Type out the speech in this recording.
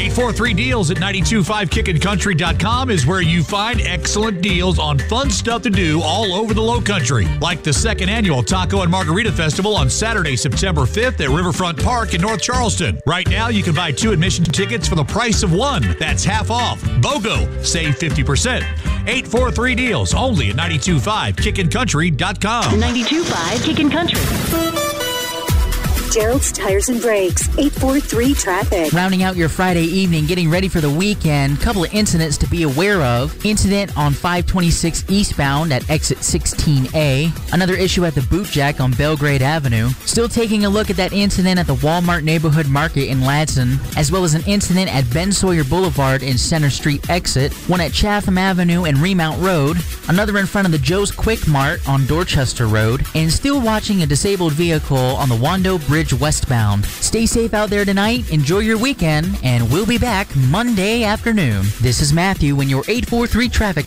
843 Deals at 925kickincountry.com is where you find excellent deals on fun stuff to do all over the Low Country, like the second annual Taco and Margarita Festival on Saturday, September 5th at Riverfront Park in North Charleston. Right now, you can buy 2 admission tickets for the price of 1. That's half off. BOGO, save 50%. 843 Deals, only at 925kickincountry.com. 92.5 Kickin' Country. Gerald's Tires and Brakes, 843 Traffic. Rounding out your Friday evening, getting ready for the weekend, couple of incidents to be aware of. Incident on 526 eastbound at exit 16A. Another issue at the Boot Jack on Belgrade Avenue. Still taking a look at that incident at the Walmart Neighborhood Market in Ladson, as well as an incident at Ben Sawyer Boulevard in Center Street exit. One at Chatham Avenue and Remount Road. Another in front of the Joe's Quick Mart on Dorchester Road. And still watching a disabled vehicle on the Wando Bridge westbound. Stay safe out there tonight, enjoy your weekend, and we'll be back Monday afternoon. This is Matthew in your 843 traffic